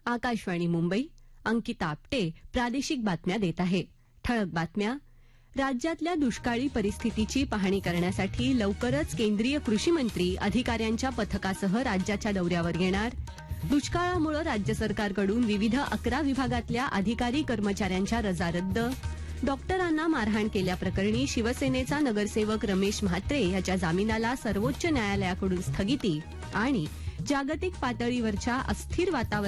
आकाशवाणी मुंबई. अंकिता आपटे प्रादेशिक बातम्या देत आहे. ठळक बातम्या. राज्यातल्या दुष्काळी परिस्थितीची पाहणी करण्यासाठी लवकरच केंद्रीय कृषी मंत्री अधिकाऱ्यांच्या पथकासह राज्याच्या दौऱ्यावर येणार. दुष्काळामुळे राज्य सरकारकडून विविध 11 विभागातल्या अधिकारी कर्मचाऱ्यांच्या रजा रद्द. डॉक्टरांना मारहाण केल्याप्रकरणी शिवसेनेचा नगरसेवक रमेश म्हात्रे याच्या जामिनाला सर्वोच्च न्यायालयाकडून स्थगिती. आणि जागतिक पातळीवरच्या अस्थिर वातावरणामुळे